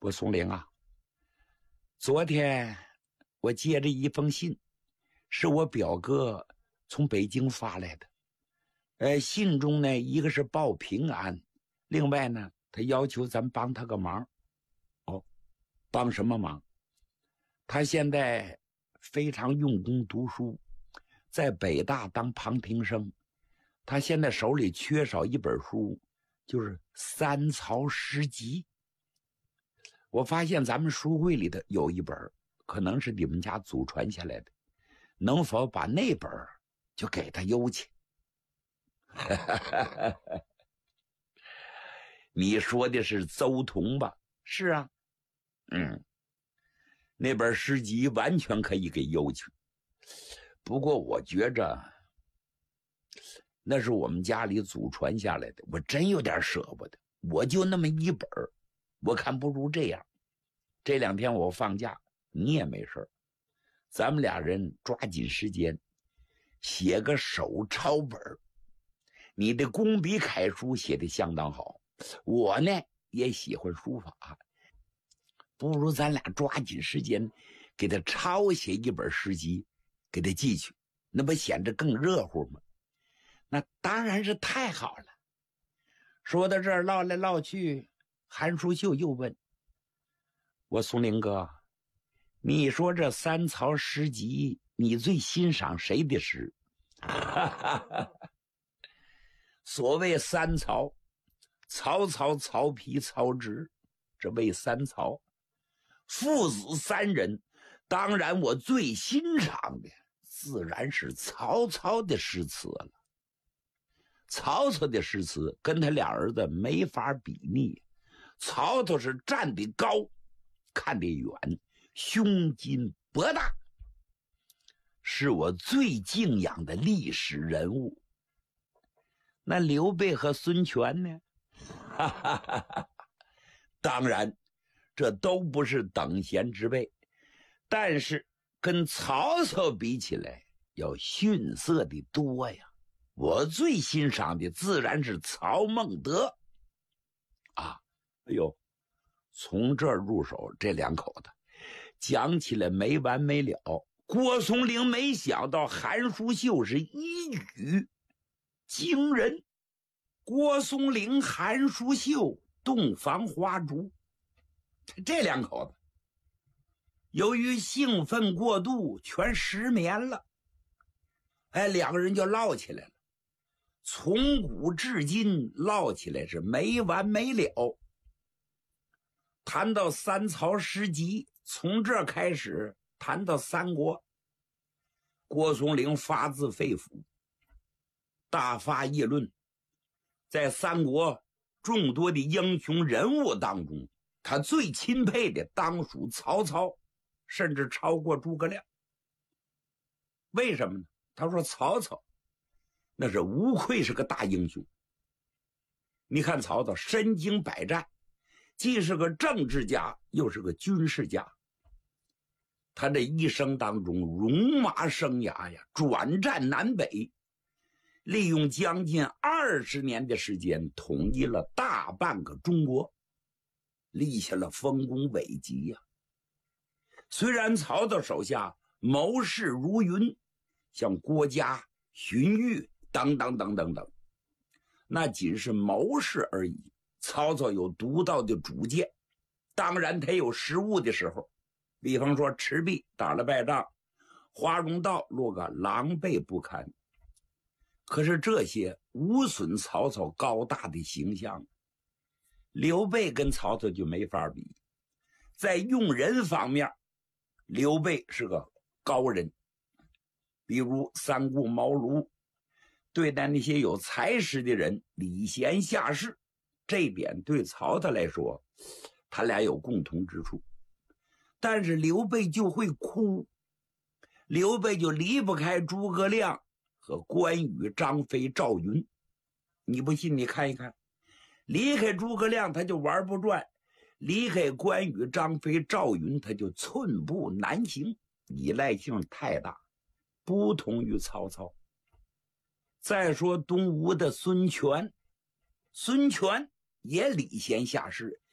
我松龄啊，昨天我接着一封信，是我表哥从北京发来的。信中呢，一个是报平安，另外呢，他要求咱帮他个忙。帮什么忙？他现在非常用功读书，在北大当旁听生。他现在手里缺少一本书，就是《三曹诗集》。我发现咱们书柜里的有一本，可能是你们家祖传下来的，能否把那本就给他邮去？你说的是邹同吧？是啊，那本诗集完全可以给邮去。不过我觉着那是我们家里祖传下来的，我真有点舍不得。我就那么一本，我看不如这样。这2天我放假，你也没事，咱们俩人抓紧时间写个手抄本。你的工笔楷书写得相当好，我呢也喜欢书法，不如咱俩抓紧时间给他抄写一本诗集，给他寄去，那不显得更热乎吗？那当然是太好了。说到这儿唠来唠去，韩淑秀又问我，松龄哥，你说这三曹诗集，你最欣赏谁的诗？所谓三曹，曹操、曹丕、曹植，这谓三曹，父子3人。当然我最欣赏的自然是曹操的诗词了。曹操的诗词跟他俩儿子没法比拟，曹操是站得高，看得远，胸襟博大，是我最敬仰的历史人物。那刘备和孙权呢？当然这都不是等闲之辈，但是跟曹操比起来要逊色的多呀。我最欣赏的自然是曹孟德啊！哎呦，从这儿入手，这2口子讲起来没完没了。郭松龄没想到韩淑秀是一语惊人。郭松龄、韩淑秀、洞房花烛，这2口子由于兴奋过度全失眠了。2个人就唠起来了，从古至今唠起来是没完没了。谈到三曹诗集，从这开始谈到三国，郭松龄发自肺腑，大发议论。在三国众多的英雄人物当中，他最钦佩的当属曹操，甚至超过诸葛亮。为什么呢？他说曹操那是无愧是个大英雄。你看曹操身经百战，既是个政治家又是个军事家。他这一生当中戎马生涯呀，转战南北，利用将近20年的时间统一了大半个中国，立下了丰功伟绩呀。虽然曹操手下谋士如云，像郭嘉、荀彧等等等等等，那仅是谋士而已。曹操有独到的主见，当然他有失误的时候，比方说赤壁打了败仗，华容道落个狼狈不堪。可是这些无损曹操高大的形象。刘备跟曹操就没法比，在用人方面，刘备是个高人。比如三顾茅庐，对待那些有才识的人礼贤下士，这一点对曹操来说，他俩有共同之处。但是刘备就会哭，刘备就离不开诸葛亮和关羽、张飞、赵云。你不信你看一看，离开诸葛亮他就玩不转，离开关羽、张飞、赵云他就寸步难行，依赖性太大，不同于曹操。再说东吴的孙权，孙权也礼贤下士，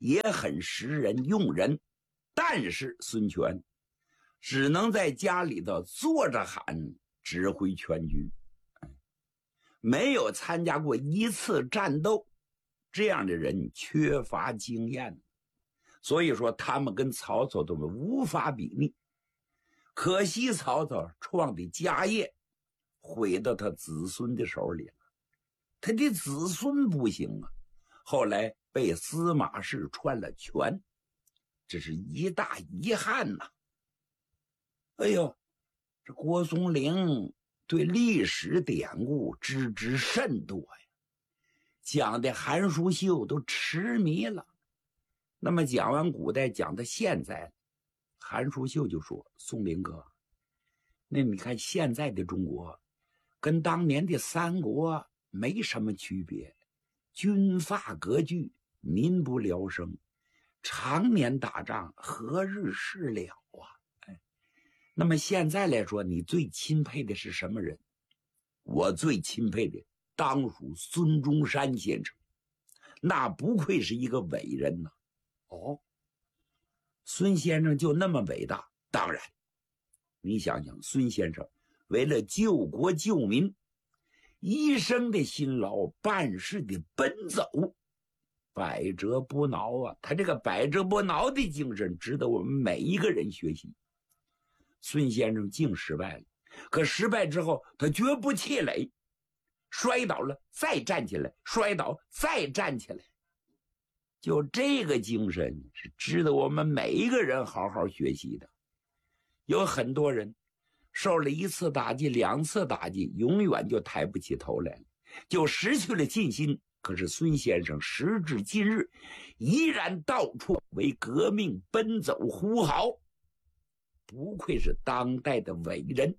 也很识人用人，但是孙权只能在家里头坐着喊，指挥全局，没有参加过一次战斗，这样的人缺乏经验，所以说他们跟曹操都无法比拟。可惜曹操创的家业毁到他子孙的手里了，他的子孙不行啊，后来被司马氏篡了权，这是一大遗憾呐。哎呦，这郭松龄对历史典故知之甚多呀，讲的韩书秀都痴迷了。那么讲完古代，讲到现在，韩书秀就说：“松龄哥，那你看现在的中国跟当年的三国没什么区别，军阀割据，民不聊生，常年打仗，何日是了啊？”那么现在来说，你最钦佩的是什么人？我最钦佩的当属孙中山先生，那不愧是一个伟人呐。哦，孙先生就那么伟大？当然，你想想，孙先生为了救国救民，一生的辛劳，办事的奔走，百折不挠啊！他这个百折不挠的精神，值得我们每一个人学习。孙先生竟失败了，可失败之后，他绝不气馁，摔倒了再站起来，摔倒再站起来。就这个精神是值得我们每一个人好好学习的。有很多人受了一次打击、两次打击，永远就抬不起头来了，就失去了信心。可是孙先生时至今日，依然到处为革命奔走呼号，不愧是当代的伟人。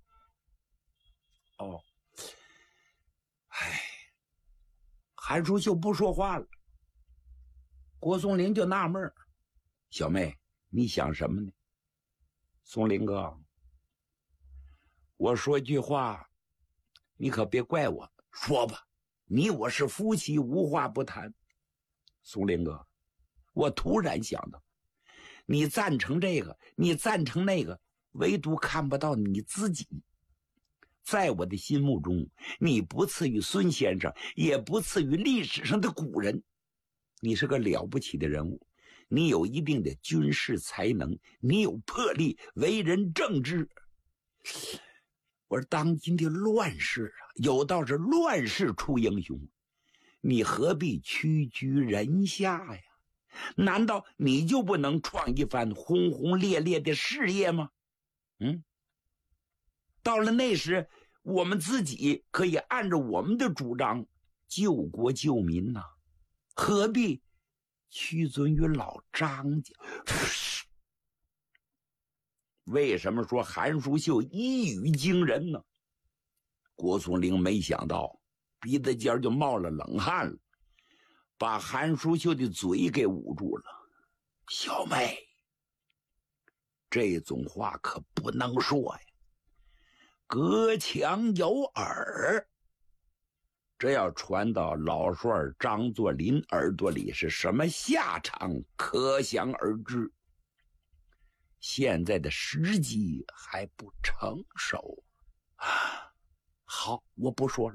哦，韩书秀不说话了。郭松龄就纳闷，小妹，你想什么呢？松龄哥，我说句话，你可别怪我，说吧，你我是夫妻，无话不谈。松龄哥，我突然想到，你赞成这个，你赞成那个，唯独看不到你自己。在我的心目中，你不次于孙先生，也不次于历史上的古人。你是个了不起的人物，你有一定的军事才能，你有魄力，为人正直。我说当今的乱世啊，有道是乱世出英雄，你何必屈居人下呀？难道你就不能创一番轰轰烈烈的事业吗？到了那时，我们自己可以按照我们的主张救国救民呐，何必屈尊于老张家？为什么说韩书秀一语惊人呢？郭松龄没想到，鼻子尖就冒了冷汗了，把韩书秀的嘴给捂住了。小妹，这种话可不能说呀，隔墙有耳。这要传到老帅张作霖耳朵里，是什么下场可想而知。现在的时机还不成熟啊！好，我不说了。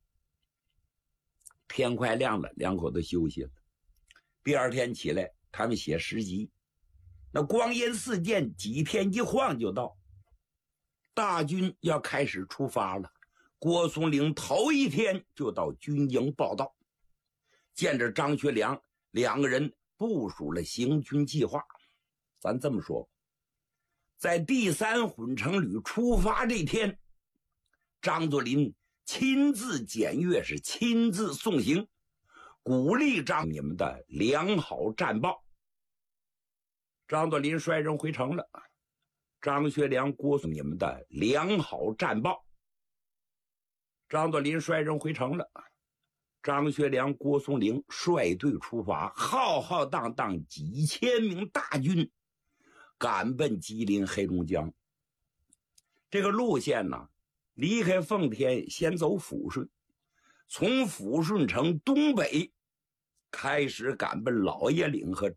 天快亮了，两口子休息了。第二天起来，他们写诗集。那光阴似箭，几天一晃就到，大军要开始出发了。郭松龄头一天就到军营报道，见着张学良，两个人部署了行军计划。咱这么说，在第3混成旅出发这天，张作霖亲自检阅，是亲自送行，鼓励你们的良好战报。张作霖率人回城了，张学良、郭松龄你们的良好战报。张作霖率人回城了，张学良、郭松龄率队出发，浩浩荡荡几千名大军赶奔吉林黑龙江。这个路线呢，离开奉天先走抚顺，从抚顺城东北开始赶奔老爷岭和